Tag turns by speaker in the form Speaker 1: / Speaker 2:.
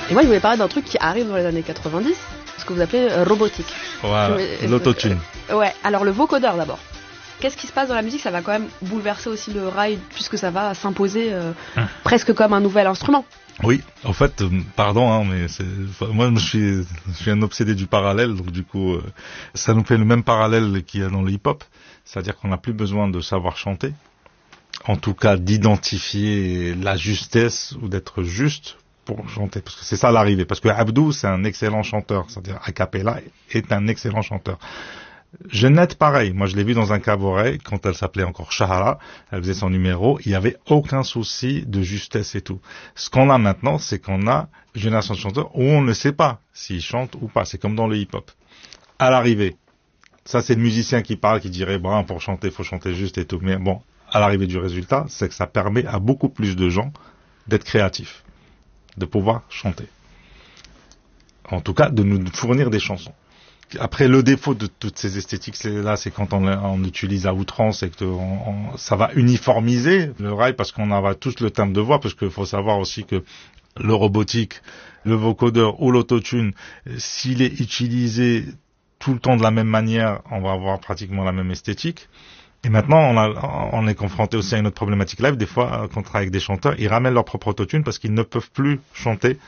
Speaker 1: Et moi, je voulais parler d'un truc qui arrive dans les années 90, ce que vous appelez robotique.
Speaker 2: Ouais, l'autotune.
Speaker 1: Ouais, alors le vocodeur d'abord. Qu'est-ce qui se passe dans la musique? Ça va quand même bouleverser aussi le rail, puisque ça va s'imposer presque comme un nouvel instrument.
Speaker 2: Oui, en fait, pardon, mais moi je suis un obsédé du parallèle, donc du coup, ça nous fait le même parallèle qu'il y a dans le hip-hop, c'est-à-dire qu'on n'a plus besoin de savoir chanter, en tout cas d'identifier la justesse ou d'être juste pour chanter, parce que c'est ça l'arrivée, parce que Abdou c'est un excellent chanteur, c'est-à-dire a cappella est un excellent chanteur. Jeannette, pareil. Moi, je l'ai vu dans un cabaret, quand elle s'appelait encore Shahara. Elle faisait son numéro. Il n'y avait aucun souci de justesse et tout. Ce qu'on a maintenant, c'est qu'on a une génération de chanteurs où on ne sait pas s'ils chantent ou pas. C'est comme dans le hip-hop. À l'arrivée, ça, c'est le musicien qui parle, qui dirait, bon, pour chanter, il faut chanter juste et tout. Mais bon, à l'arrivée du résultat, c'est que ça permet à beaucoup plus de gens d'être créatifs, de pouvoir chanter. En tout cas, de nous fournir des chansons. Après, le défaut de toutes ces esthétiques, c'est quand on utilise à outrance et que ça va uniformiser le rail parce qu'on aura tous le timbre de voix, parce qu'il faut savoir aussi que le robotique, le vocodeur ou l'autotune, s'il est utilisé tout le temps de la même manière, on va avoir pratiquement la même esthétique. Et maintenant, on est confronté aussi à une autre problématique live. Des fois, quand on travaille avec des chanteurs, ils ramènent leur propre autotune parce qu'ils ne peuvent plus chanter